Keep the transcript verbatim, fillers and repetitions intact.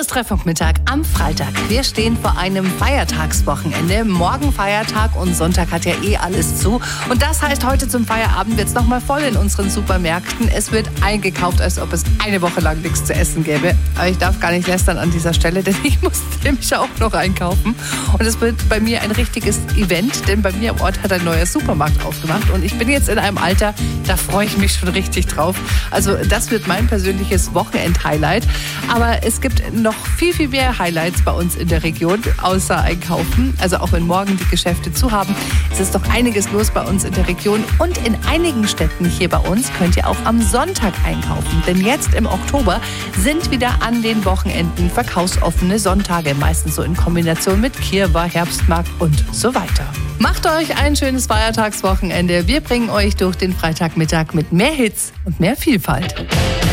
Treffpunkt-Mittag am Freitag. Wir stehen vor einem Feiertagswochenende. Morgen Feiertag und Sonntag hat ja eh alles zu. Und das heißt, heute zum Feierabend wird es nochmal voll in unseren Supermärkten. Es wird eingekauft, als ob es eine Woche lang nichts zu essen gäbe. Aber ich darf gar nicht lästern an dieser Stelle, denn ich muss nämlich auch noch einkaufen. Und es wird bei mir ein richtiges Event, denn bei mir am Ort hat ein neuer Supermarkt aufgemacht. Und ich bin jetzt in einem Alter, da freue ich mich schon richtig drauf. Also das wird mein persönliches Wochenend-Highlight. Aber es gibt noch viel, viel mehr Highlights bei uns in der Region, außer Einkaufen. Also auch wenn morgen die Geschäfte zu haben, es ist doch einiges los bei uns in der Region. Und in einigen Städten hier bei uns könnt ihr auch am Sonntag einkaufen. Denn jetzt im Oktober sind wieder an den Wochenenden verkaufsoffene Sonntage. Meistens so in Kombination mit Kirwa, Herbstmarkt und so weiter. Macht euch ein schönes Feiertagswochenende. Wir bringen euch durch den Freitagmittag mit mehr Hits und mehr Vielfalt.